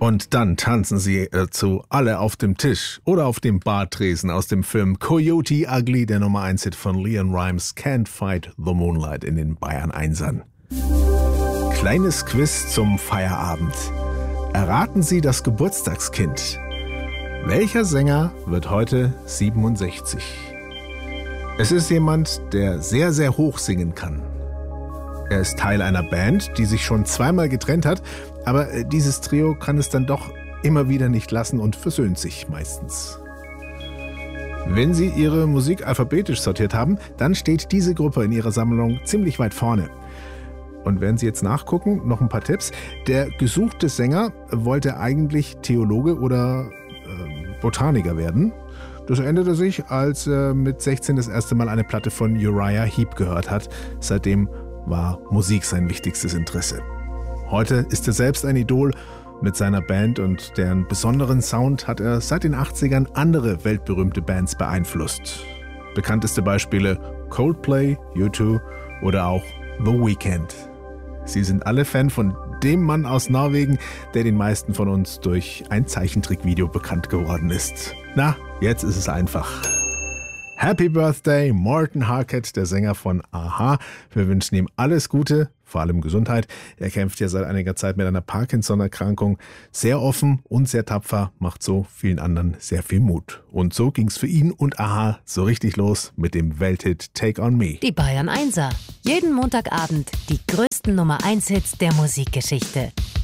Und dann tanzen sie dazu alle auf dem Tisch oder auf dem Bartresen aus dem Film Coyote Ugly, der Nummer 1-Hit von LeAnn Rimes, Can't Fight the Moonlight in den Bayern 1ern. Kleines Quiz zum Feierabend. Erraten Sie das Geburtstagskind. Welcher Sänger wird heute 67? Es ist jemand, der sehr, sehr hoch singen kann. Er ist Teil einer Band, die sich schon zweimal getrennt hat, aber dieses Trio kann es dann doch immer wieder nicht lassen und versöhnt sich meistens. Wenn Sie Ihre Musik alphabetisch sortiert haben, dann steht diese Gruppe in Ihrer Sammlung ziemlich weit vorne. Und wenn Sie jetzt nachgucken, noch ein paar Tipps. Der gesuchte Sänger wollte eigentlich Theologe oder Botaniker werden. Das änderte sich, als er mit 16 das erste Mal eine Platte von Uriah Heep gehört hat. Seitdem war Musik sein wichtigstes Interesse. Heute ist er selbst ein Idol. Mit seiner Band und deren besonderen Sound hat er seit den 80ern andere weltberühmte Bands beeinflusst. Bekannteste Beispiele Coldplay, U2 oder auch The Weeknd. Sie sind alle Fan von dem Mann aus Norwegen, der den meisten von uns durch ein Zeichentrickvideo bekannt geworden ist. Na, jetzt ist es einfach. Happy Birthday, Morten Harket, der Sänger von a-ha. Wir wünschen ihm alles Gute, vor allem Gesundheit. Er kämpft ja seit einiger Zeit mit einer Parkinson-Erkrankung. Sehr offen und sehr tapfer, macht so vielen anderen sehr viel Mut. Und so ging's für ihn und a-ha so richtig los mit dem Welthit Take on Me. Die Bayern 1er. Jeden Montagabend die größten Nummer 1 Hits der Musikgeschichte.